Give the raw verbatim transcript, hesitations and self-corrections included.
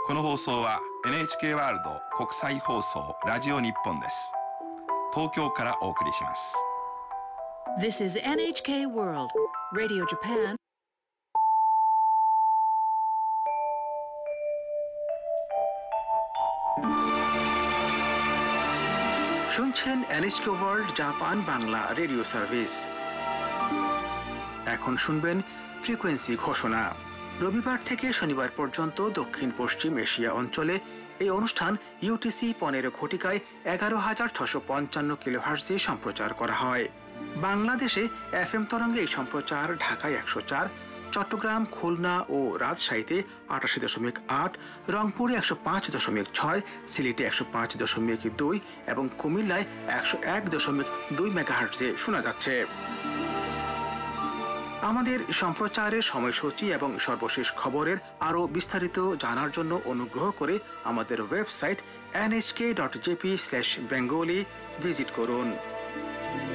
この放送は エヌエイチケー ワールド国際放送ラジオ日本です。東京からお送りします。 This is エヌエイチケー World Radio Japan. শুনছেন N H K world Japan Bangla radio service. এখন শুনবেন frequency ঘোষণা। রবিবার থেকে শনিবার পর্যন্ত দক্ষিণ পশ্চিম এশিয়া অঞ্চলে এই অনুষ্ঠান ইউটিসি পনেরো ঘটিকায় এগারো হাজার ছশো পঞ্চান্ন কিলোহার্টজে সম্প্রচার করা হয়। বাংলাদেশে এফ এম তরঙ্গে এই সম্প্রচার ঢাকায় একশো চার, চট্টগ্রাম, খুলনা ও রাজশাহীতে আটাশি দশমিক আট, রংপুরে একশো পাঁচ দশমিক ছয়, সিলেটে একশো পাঁচ দশমিক দুই এবং কুমিল্লায় একশো এক দশমিক দুই মেগাহার্টজে শোনা যাচ্ছে। আমাদের সম্প্রচারের সময়সূচি এবং সর্বশেষ খবরের আরো বিস্তারিত জানার জন্য অনুগ্রহ করে আমাদের website N H K dot J P slash Bengali visit করুন।